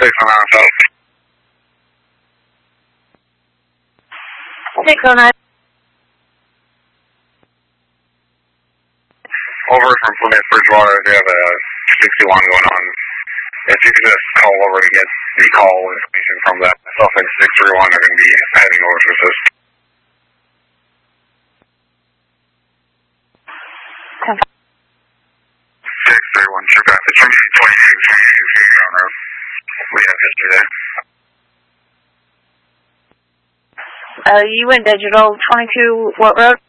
609. 609. Over from Plymouth Bridgewater, we have a 61 going on. If you could just call over to get the call information from that, myself and 631 are going to be heading over to assist. 631, true path. It's 26 on road. We have history there. You went digital 22, what road?